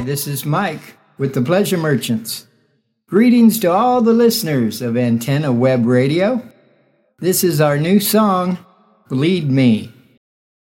this is Mike with the Pleasure Merchants. Greetings to all the listeners of Antenna Web Radio. This is our new song, Bleed Me.